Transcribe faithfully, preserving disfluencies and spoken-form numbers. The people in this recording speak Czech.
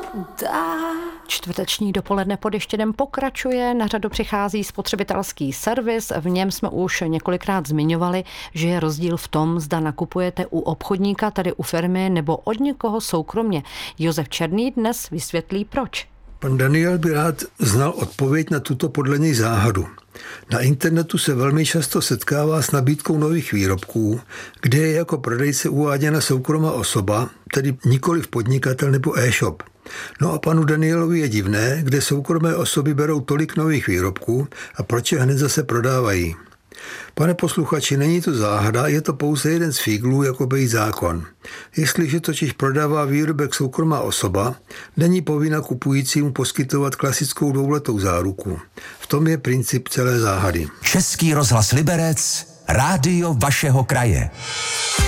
Čtvrteční dopoledne pod Ještědem pokračuje, na řadu přichází spotřebitelský servis, v něm jsme už několikrát zmiňovali, že je rozdíl v tom, zda nakupujete u obchodníka, tedy u firmy, nebo od někoho soukromně. Josef Černý dnes vysvětlí proč. Pan Daniel by rád znal odpověď na tuto podle něj záhadu. Na internetu se velmi často setkává s nabídkou nových výrobků, kde je jako prodejce uváděna soukromá osoba, tedy nikoliv podnikatel nebo e-shop. No a panu Danielovi je divné, kde soukromé osoby berou tolik nových výrobků a proč je hned zase prodávají. Pane posluchači, není to záhada, je to pouze jeden z fíglů, jako by zákon. Jestliže totiž prodává výrobek soukromá osoba, není povinna kupujícímu poskytovat klasickou dvouletou záruku. V tom je princip celé záhady. Český rozhlas Liberec, rádio vašeho kraje.